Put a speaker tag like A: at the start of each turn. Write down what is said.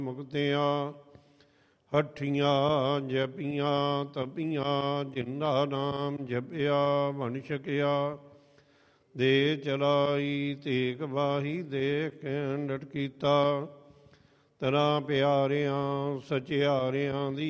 A: ਮੁਕਤਿਆਂ ਹੱਠੀਆਂ ਜਪੀਆਂ ਤਪੀਆਂ, ਜਿੰਦਾ ਨਾਮ ਜਪਿਆ ਬਣ ਛਕਿਆ। ਦੇ ਚਲਾਈ ਤੇਗ ਬਾਹੀ ਦੇਖ ਕੇ ਡਟ ਕੀਤਾ, ਤਰਾਂ ਪਿਆਰਿਆਂ ਸਚਿਆਰਿਆਂ ਦੀ